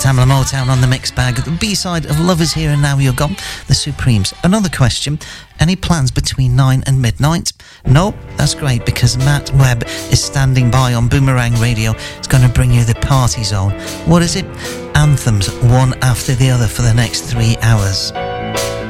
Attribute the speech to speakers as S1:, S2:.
S1: Tamla Motown on the mixed bag. The B-side of Love Is Here and Now You're Gone, The Supremes. Another question, any plans between 9 and midnight? No, that's great, because Matt Webb is standing by on Boomerang Radio. It's going to bring you the Party Zone. What is it? Anthems, one after the other for the next 3 hours.